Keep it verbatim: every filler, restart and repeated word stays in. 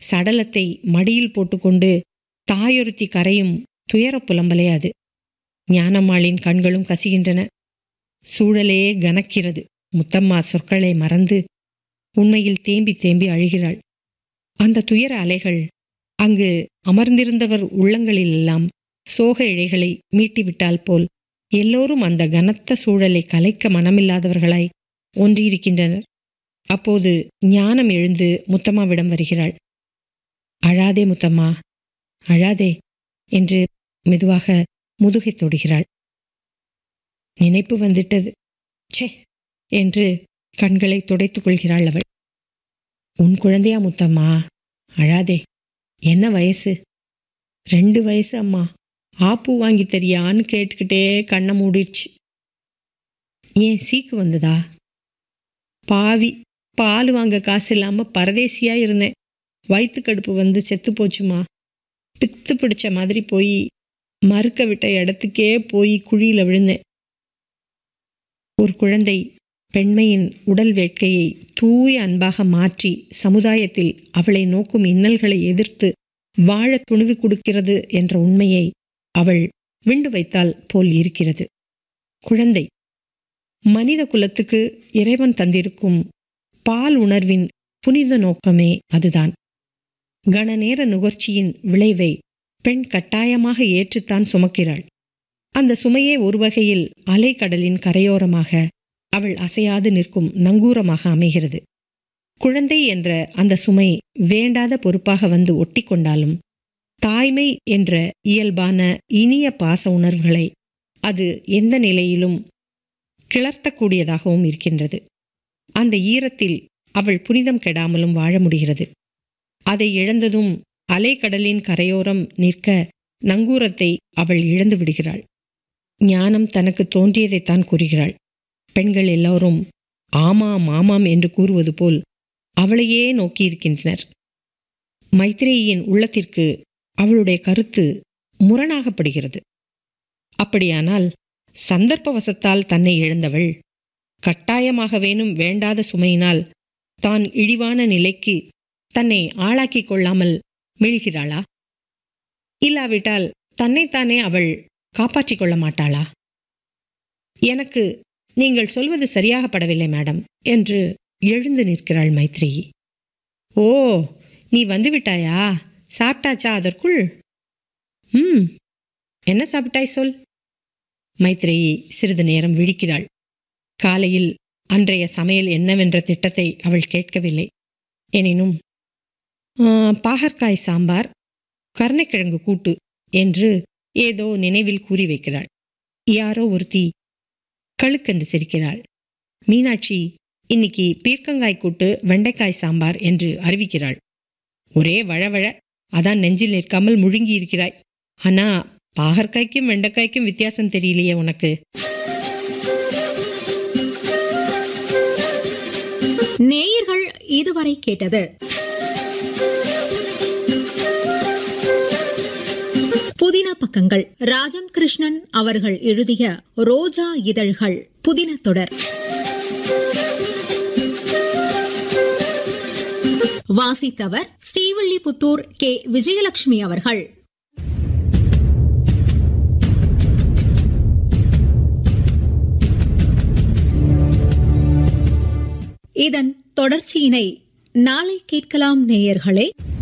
சடலத்தை மடியில் போட்டுக்கொண்டு தாயொருத்தி கரையும் துயர புலம்பலே அது. ஞானம்மாளின் கண்களும் கசிகின்றன. சூழலே கனக்கிறது. முத்தம்மா சொற்களை மறந்து உண்மையில் தேம்பி தேம்பி அழுகிறாள். அந்த துயர அலைகள் அங்கு அமர்ந்திருந்தவர் உள்ளங்களிலெல்லாம் சோக இழைகளை மீட்டிவிட்டால் போல் எல்லோரும் அந்த கனத்த சூழலை கலைக்க மனமில்லாதவர்களாய் ஒன்றியிருக்கின்றனர். அப்போது ஞானம் எழுந்து முத்தம்மாவிடம் வருகிறாள். அழாதே முத்தம்மா, அழாதே என்று மெதுவாக முதுகை தொடுகிறாள். நினைப்பு வந்துட்டது, சே என்று கண்களை துடைத்துக் கொள்கிறாள் அவள். உன் குழந்தையா முத்தம்மா, அழாதே. என்ன வயசு? ரெண்டு வயசு அம்மா. ஆப்பு வாங்கி தரியான்னு கேட்டுக்கிட்டே கண்ணை மூடிடுச்சு. ஏன் சீக்கு வந்ததா? பாவி, பால் வாங்க காசு இல்லாம பரதேசியா இருந்தேன். வயிற்று கடுப்பு வந்து செத்து போச்சுமா. பித்து பிடிச்ச மாதிரி போய் மறுக்க விட்ட இடத்துக்கே போய் குழியில விழுந்தேன். ஒரு குழந்தை பெண்மையின் உடல் வேட்கையை தூய அன்பாக மாற்றி சமுதாயத்தில் அவளை நோக்கும் இன்னல்களை எதிர்த்து வாழ துணிவு கொடுக்கிறது என்ற உண்மையை அவள் விண்டு வைத்தால் போல் இருக்கிறது. குழந்தை மனித குலத்துக்கு இறைவன் தந்திருக்கும் பால் உணர்வின் புனித நோக்கமே அதுதான். கணநேர நுகர்ச்சியின் விளைவை பெண் கட்டாயமாக ஏற்றுத்தான் சுமக்கிறாள். அந்த சுமையே ஒரு வகையில் அலைக்கடலின் கரையோரமாக அவள் அசையாது நிற்கும் நங்கூரமாக அமைகிறது. குழந்தை என்ற அந்த சுமை வேண்டாத பொறுப்பாக வந்து ஒட்டி கொண்டாலும் தாய்மை என்ற இயல்பான இனிய பாச உணர்வுகளை அது எந்த நிலையிலும் கிளர்த்தக்கூடியதாகவும் இருக்கின்றது. அந்த ஈரத்தில் அவள் புனிதம் கெடாமலும் வாழ முடிகிறது. அதை இழந்ததும் அலைக்கடலின் கரையோரம் நிற்க நங்கூரத்தை அவள் இழந்து விடுகிறாள். ஞானம் தனக்கு தோன்றியதைத்தான் கூறுகிறாள். பெண்கள் எல்லோரும் ஆமாம் ஆமாம் என்று கூறுவது போல் அவளையே நோக்கியிருக்கின்றனர். மைத்ரேயின் உள்ளத்திற்கு அவளுடைய கருத்து முரணாகப்படுகிறது. அப்படியானால் சந்தர்ப்பவசத்தால் தன்னை இழந்தவள் கட்டாயமாகவேனும் வேண்டாத சுமையினால் தான் இழிவான நிலைக்கு தன்னை ஆளாக்கிக் கொள்ளாமல் மீள்கிறாளா? இல்லாவிட்டால் தன்னைத்தானே அவள் காப்பாற்றிக் கொள்ள மாட்டாளா? எனக்கு நீங்கள் சொல்வது சரியாகப்படவில்லை மேடம் என்று எழுந்து நிற்கிறாள் மைத்ரேயி. ஓ, நீ வந்துவிட்டாயா? சாப்பிட்டாச்சா அதற்குள்? ம், என்ன சாப்பிட்டாய் சொல். மைத்ரேயி சிறிது நேரம் விழிக்கிறாள். காலையில் அன்றைய சமையல் என்னவென்ற திட்டத்தை அவள் கேட்கவில்லை. எனினும் பாகற்காய் சாம்பார், கருணைக்கிழங்கு கூட்டு என்று ஏதோ நினைவில் கூறி வைக்கிறாள். யாரோ ஒருத்தி கழுக்கென்று சிரிக்கிறாள். மீனாட்சி இன்னைக்கு பீர்க்கங்காய் கூட்டு வெண்டைக்காய் சாம்பார் என்று அறிவிக்கிறாள். ஒரே வழவழ, அதான் நெஞ்சில் நிற்காமல் முழுங்கி இருக்கிறாய். ஆனா பாகற்காய்க்கும் வெண்டைக்காய்க்கும் வித்தியாசம் தெரியலையே உனக்கு? நேயர்கள் இதுவரை கேட்டது புதின பக்கங்கள். ராஜம் கிருஷ்ணன் அவர்கள் எழுதிய ரோஜா இதழ்கள் புதின தொடர். வாசித்தவர் ஸ்ரீவில்லிபுத்தூர் கே விஜயலட்சுமி அவர்கள். இதன் தொடர்ச்சியினை நாளை கேட்கலாம் நேயர்களே.